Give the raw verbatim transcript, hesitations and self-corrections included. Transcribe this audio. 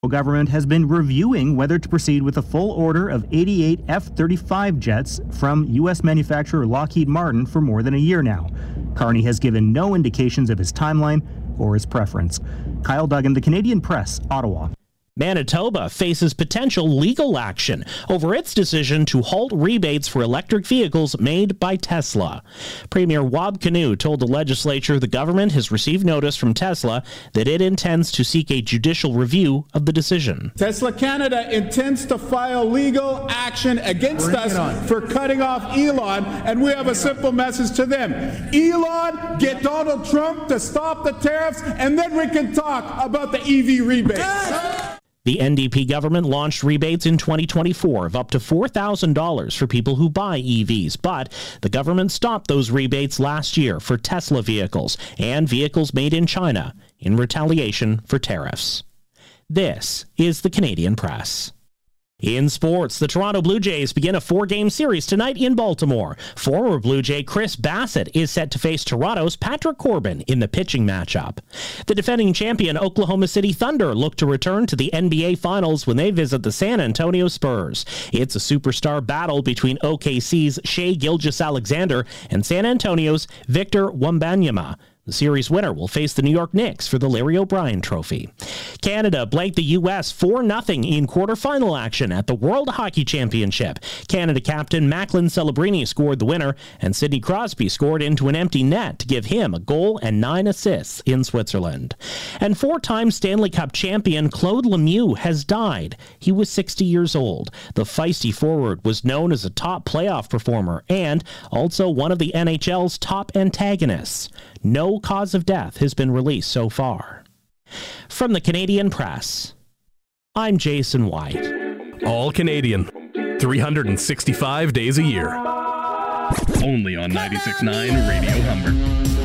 The government has been reviewing whether to proceed with a full order of eighty-eight F thirty-five jets from U S manufacturer Lockheed Martin for more than a year now. Carney has given no indications of his timeline or his preference. Kyle Duggan, The Canadian Press, Ottawa. Manitoba faces potential legal action over its decision to halt rebates for electric vehicles made by Tesla. Premier Wab Kinew told the legislature the government has received notice from Tesla that it intends to seek a judicial review of the decision. Tesla Canada intends to file legal action against Bring us for cutting off Elon, and we have a simple message to them. Elon, get Donald Trump to stop the tariffs, and then we can talk about the E V rebates. Yes! The N D P government launched rebates in twenty twenty-four of up to four thousand dollars for people who buy E Vs, but the government stopped those rebates last year for Tesla vehicles and vehicles made in China in retaliation for tariffs. This is the Canadian Press. In sports, the Toronto Blue Jays begin a four-game series tonight in Baltimore. Former Blue Jay Chris Bassett is set to face Toronto's Patrick Corbin in the pitching matchup. The defending champion Oklahoma City Thunder look to return to the N B A Finals when they visit the San Antonio Spurs. It's a superstar battle between O K C's Shai Gilgeous-Alexander and San Antonio's Victor Wembanyama. The series winner will face the New York Knicks for the Larry O'Brien Trophy. Canada blanked the U S four nothing in quarterfinal action at the World Hockey Championship. Canada captain Macklin Celebrini scored the winner, and Sidney Crosby scored into an empty net to give him a goal and nine assists in Switzerland. And four-time Stanley Cup champion Claude Lemieux has died. He was sixty years old. The feisty forward was known as a top playoff performer and also one of the N H L's top antagonists. No cause of death has been released so far. From the Canadian Press, I'm Jason White. All Canadian, three hundred sixty-five days a year. Only on ninety-six point nine Radio Humber.